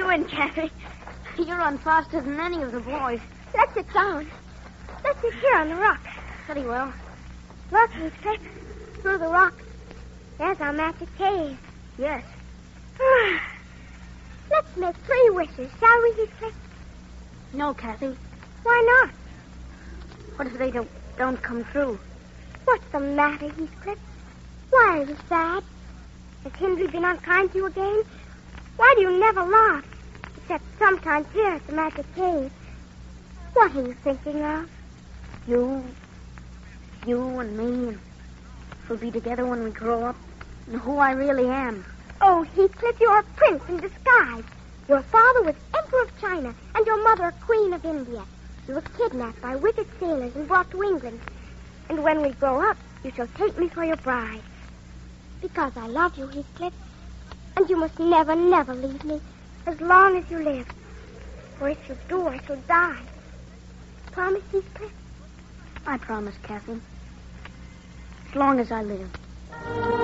you in, Kathy. You run faster than any of the boys. Let's sit down. Let's sit here on the rock. Pretty well. Look, Heathcliff. Through the rock. There's our magic cave. Yes. Let's make 3 wishes, shall we, Heathcliff? No, Kathy. Why not? What if they don't come true? What's the matter, Heathcliff? Why are you sad? Has Hindley been unkind to you again? Why do you never laugh? Except sometimes here at the magic cave. What are you thinking of? You and me, and we'll be together when we grow up, and who I really am. Oh, Heathcliff, you're a prince in disguise. Your father was Emperor of China, and your mother Queen of India. You were kidnapped by wicked sailors and brought to England. And when we grow up, you shall take me for your bride. Because I love you, Heathcliff. And you must never, never leave me, as long as you live. For if you do, I shall die. Promise, Heathcliff? I promise, Kathy. As long as I live.